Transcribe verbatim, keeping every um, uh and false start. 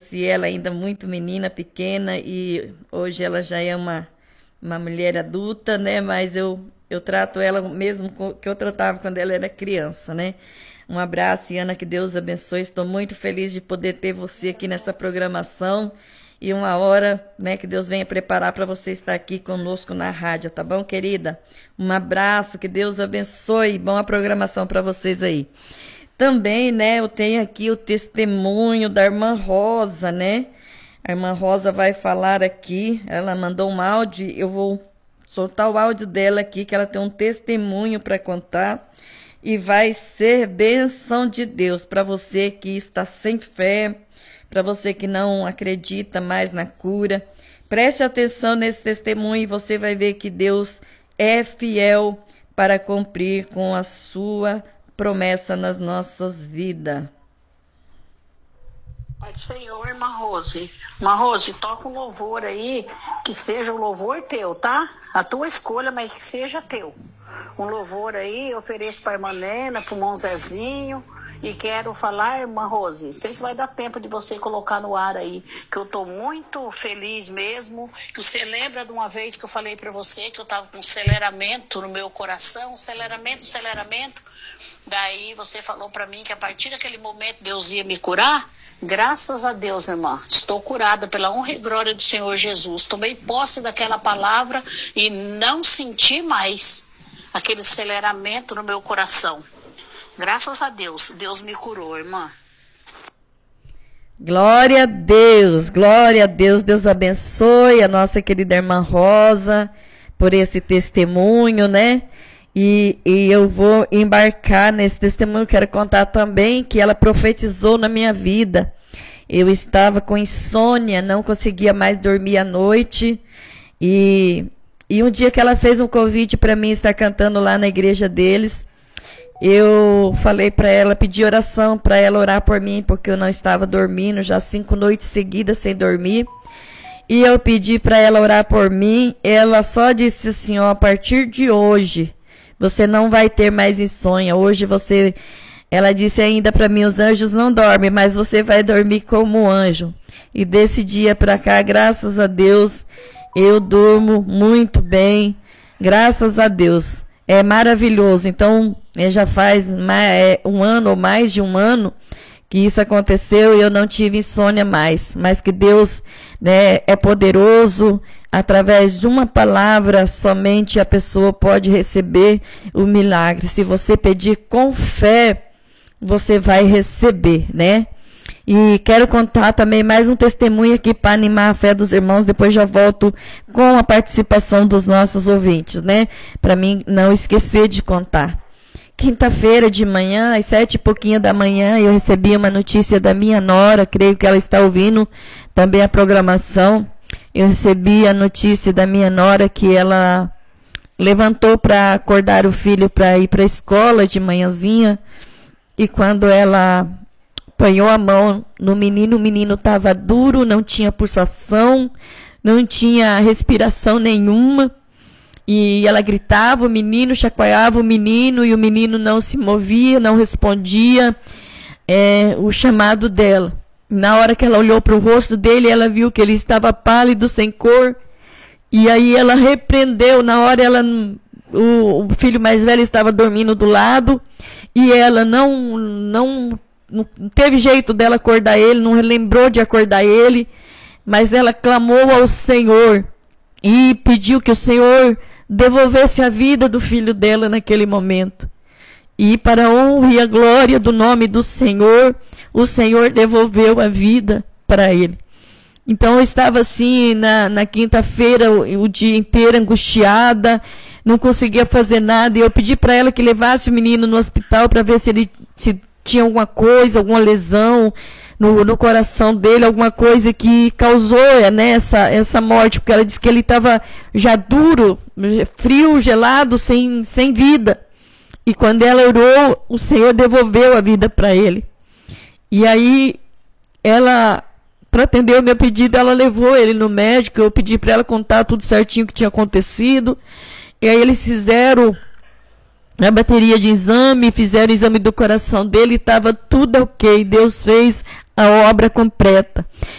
conheci ela ainda muito menina, pequena, e hoje ela já é uma, uma mulher adulta, né? Mas eu, eu trato ela mesmo que eu tratava quando ela era criança, né? Um abraço, Ana, que Deus abençoe. Estou muito feliz de poder ter você aqui nessa programação. E uma hora, né, que Deus venha preparar para você estar aqui conosco na rádio, tá bom, querida? Um abraço, que Deus abençoe. Boa programação para vocês aí. Também, né, eu tenho aqui o testemunho da irmã Rosa, né? A irmã Rosa vai falar aqui, ela mandou um áudio, eu vou soltar o áudio dela aqui, que ela tem um testemunho para contar. E vai ser bênção de Deus para você que está sem fé, para você que não acredita mais na cura. Preste atenção nesse testemunho e você vai ver que Deus é fiel para cumprir com a sua promessa nas nossas vidas. Pai do Senhor, irmã Rose. Irmã Rose, toca um louvor aí, que seja um louvor teu, tá? A tua escolha, mas que seja teu. Um louvor aí, eu ofereço para a irmã Nena, para o irmão Zezinho. E quero falar, irmã Rose, não sei se vai dar tempo de você colocar no ar aí, que eu tô muito feliz mesmo, que você lembra de uma vez que eu falei para você que eu tava com um aceleramento no meu coração, aceleramento, aceleramento. Daí você falou para mim que a partir daquele momento Deus ia me curar. Graças a Deus, irmã, estou curada pela honra e glória do Senhor Jesus. Tomei posse daquela palavra e não senti mais aquele aceleramento no meu coração. Graças a Deus, Deus me curou, irmã. Glória a Deus, glória a Deus. Deus abençoe a nossa querida irmã Rosa por esse testemunho, né? E, e eu vou embarcar nesse testemunho. Quero contar também que ela profetizou na minha vida. Eu estava com insônia, não conseguia mais dormir à noite. E, e um dia que ela fez um convite para mim estar cantando lá na igreja deles, eu falei para ela, pedi oração para ela orar por mim, porque eu não estava dormindo, já cinco noites seguidas sem dormir. E eu pedi para ela orar por mim. Ela só disse assim, ó, a partir de hoje você não vai ter mais insônia. Hoje você, ela disse ainda para mim, os anjos não dormem, mas você vai dormir como anjo. E desse dia para cá, graças a Deus, eu durmo muito bem. Graças a Deus. É maravilhoso. Então, já faz um ano ou mais de um ano que isso aconteceu e eu não tive insônia mais. Mas que Deus, né, é poderoso. Através de uma palavra, somente a pessoa pode receber o milagre. Se você pedir com fé, você vai receber, né? E quero contar também mais um testemunho aqui para animar a fé dos irmãos. Depois já volto com a participação dos nossos ouvintes, né? Para mim não esquecer de contar. Quinta-feira de manhã, às sete e pouquinho da manhã, eu recebi uma notícia da minha nora. Creio que ela está ouvindo também a programação. Eu recebi a notícia da minha nora que ela levantou para acordar o filho para ir para a escola de manhãzinha. E quando ela apanhou a mão no menino, o menino estava duro, não tinha pulsação, não tinha respiração nenhuma. E ela gritava, o menino chacoalhava o menino e o menino não se movia, não respondia é, o chamado dela. Na hora que ela olhou para o rosto dele, ela viu que ele estava pálido, sem cor. E aí ela repreendeu. Na hora ela, o, o filho mais velho estava dormindo do lado. E ela não, não, não teve jeito dela acordar ele, não lembrou de acordar ele. Mas ela clamou ao Senhor e pediu que o Senhor devolvesse a vida do filho dela naquele momento. E para a honra e a glória do nome do Senhor, o Senhor devolveu a vida para ele. Então eu estava assim na, na quinta-feira, o, o dia inteiro angustiada, não conseguia fazer nada. E eu pedi para ela que levasse o menino no hospital para ver se ele se tinha alguma coisa, alguma lesão no, no coração dele, alguma coisa que causou, né, essa, essa morte. Porque ela disse que ele estava já duro, frio, gelado, sem, sem vida. E quando ela orou, o Senhor devolveu a vida para ele. E aí, ela, para atender o meu pedido, ela levou ele no médico. Eu pedi para ela contar tudo certinho o que tinha acontecido. E aí eles fizeram a bateria de exame, fizeram o exame do coração dele, estava tudo ok. Deus fez a obra completa.